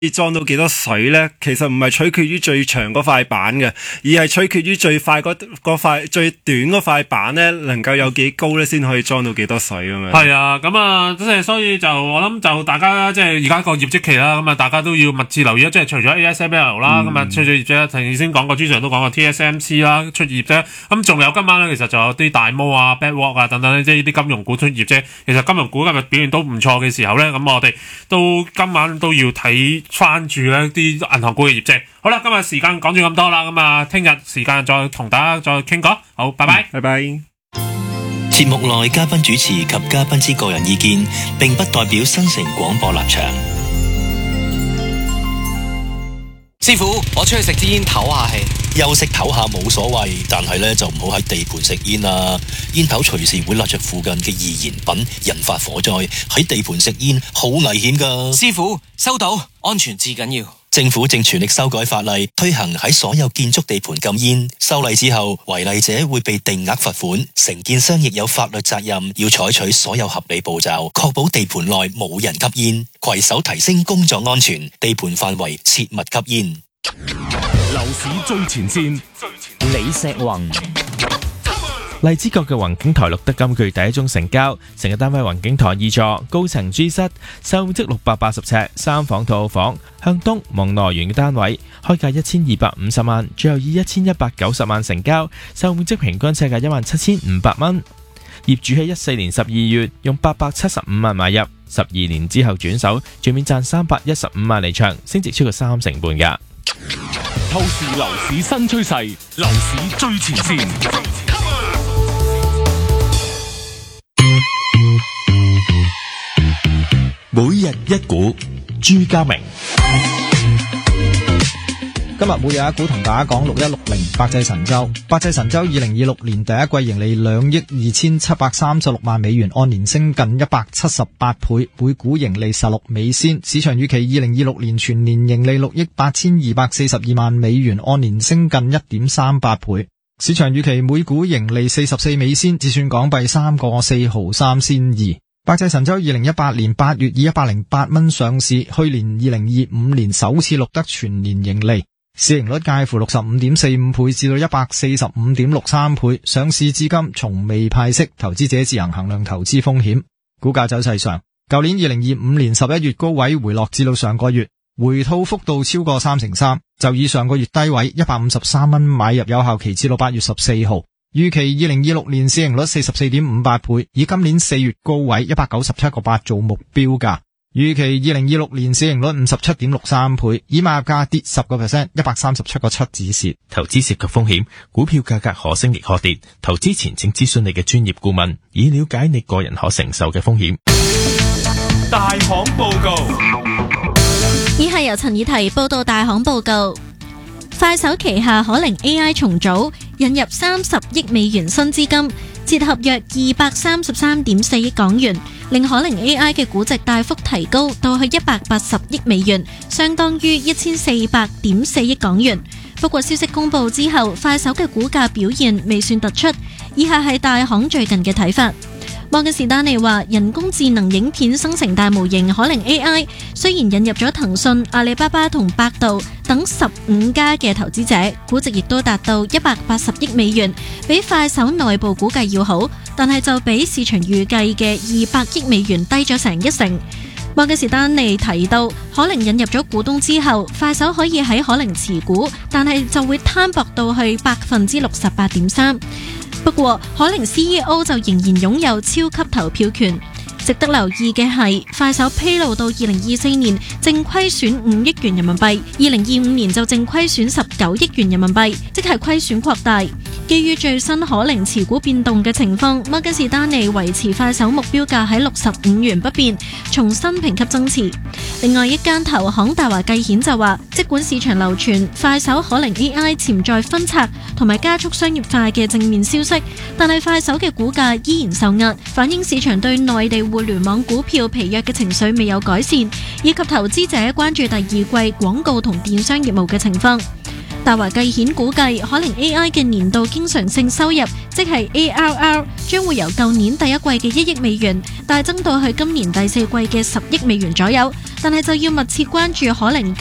裝到幾多水呢？其實唔係取決於最長嗰塊板嘅，而係取決於最快嗰塊最短嗰塊板呢，能夠有幾高呢，先可以裝到幾多水咁樣。 係啊，咁啊，即係所以就我諗就大家即係而家個業績期啦，咁啊大家都要密切留意啦。即係除咗 ASML 啦，咁啊除咗業績，頭先講過朱 Sir 都講過 TSMC 啦出業績，咁仲有今晚咧，其實就有啲大摩啊、Bedrock 啊等等咧，即係呢啲金融股出業績。其實金融股今日表現都唔錯嘅時候咧，咁我哋都今晚都要睇翻住咧啲銀行股嘅業績。好啦，今日時間講住咁多啦，咁啊聽日時間再同大家再傾過。好，拜拜， 拜拜。 節目內嘉賓主持及嘉賓之個人意見，並不代表新城廣播立場。 師傅，我出去食支煙唞下氣。 休息唞下冇所謂，但係咧就唔好喺地盤食煙啦。煙頭隨時會焫着附近嘅易燃品，引發火災。喺地盤食煙好危險噶。 師傅，收到，安全至緊要。 政府正全力修改法例，推行喺所有建築地盤禁煙。修例之後，違例者會被定額罰款，承建商亦有法律責任，要採取所有合理步驟，確保地盤內冇人吸煙，攜手提升工作安全，地盤範圍切勿吸煙。 樓市最前線，李石宏。 荔枝角嘅宏景台錄得今個月第一宗成交，成個單位宏景台2座，高層 G 室，實用面積680尺，3房套房，向東望內園嘅單位，開價1250萬，最後以1190萬成交，實用面積平均尺價17500蚊。業主喺14年12月用875萬買入，12年之後轉手，最面賺315萬離場，升值超過3成半㗎。 透視樓市新趨勢，樓市最前線。 每日一股，朱家明。 今日每日一股同大家講6160百濟神州。百濟神州2026年第一季盈利2億2736萬美元，按年升近178倍，每股盈利16美仙。市場預期2026年全年盈利6億8242萬美元，按年升近1.38倍。市場預期每股盈利44美仙，折算港幣3個4毫3仙2。百濟神州2018年8月以108蚊上市，去年2025年首次錄得全年盈利，市盈率介乎 65.45 倍至到 145.63 倍，上市至今從未派息，投資者自行衡量投資風險。股價走勢上，舊年2025年11月高位回落至到上個月，回吐幅度超過3%，就以上個月低位153蚊買入，有效期至到8月14號。預期2026年市盈率 44.58 倍，以今年4月高位 197.8 做目標價。預期2026年市盈率 57.63 倍，以買入價跌 10%， 137.7 止蝕。 投資涉及風險，股票價格可升亦可跌，投資前請諮詢你嘅專業顧問，以了解你個人可承受嘅風險。 大行報告。 以下由陳以提報道大行報告。快手旗下可靈 AI 重組，引入30億美元新資金，折合約233.4億港元，令可靈 AI 嘅估值大幅提高到去180億美元，相當於1400.4億港元。不過消息公布之後，快手嘅股價表現未算突出。以下係大行最近嘅睇法。摩根士丹利話，人工智能影片生成大模型可靈 AI 雖然引入咗騰訊、阿里巴巴同百度等15家嘅投資者，估值亦都達到180億美元，比快手內部估計要好，但係就比市場預計嘅200億美元低咗成1成。摩根士丹利提到，可靈引入咗股東之後，快手可以喺可靈持股，但係就會攤薄到去68.3%。不過，可靈 CEO 就仍然擁有超級投票權。值得留意嘅係，快手披露到2024年淨虧損5億元人民幣，2025年就淨虧損19億元人民幣，即係虧損擴大。基於最新可靈持股變動嘅情況，摩根士丹利維持快手目標價喺65元不變，重新評級增持。另外一間投行大華繼顯就話，即管市場流傳快手可靈 AI 潛在分拆同埋加速商業化嘅正面消息，但係快手嘅股價依然受壓，反映市場對內地互聯網股票疲弱嘅情緒未有改善，以及投資者關注第二季廣告同電商業務嘅情況。 大華計顯估計，可能 AI 嘅年度經常性收入，即係 ARR， 將會由舊年第一季嘅1億美元大增到去今年第4季嘅10億美元左右，但係就要密切關注可能